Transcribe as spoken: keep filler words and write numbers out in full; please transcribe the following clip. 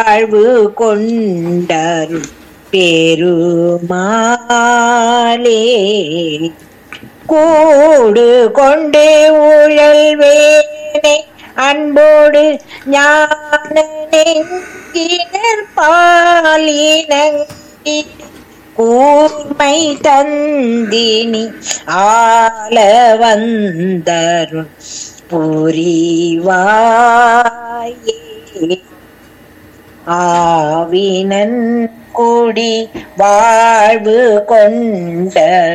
வாழ்வு கொண்டருள் பெருமாளே. கூடு கொண்டு உழல்வேனை அன்போடு ஞான நெஞ்சினர் பாலினங்கி கூர்மை தந்தினி ஆல வந்தருள் புரிவாயே. ஆவினன் கூடி வாழ்வு கொண்ட